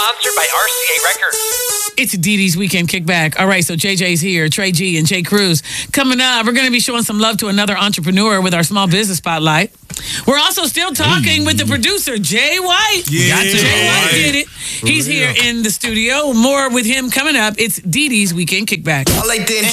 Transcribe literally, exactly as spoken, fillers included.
Sponsored by R C A Records. It's Dee Dee's Weekend Kickback. All right, so J J's here, Trey G and Jay Cruz. Coming up, we're going to be showing some love to another entrepreneur with our small business spotlight. We're also still talking hey. with the producer, Jay White. Yeah. Jay White did it. He's here in the studio. More with him coming up. It's Dee Dee's Weekend Kickback. I like the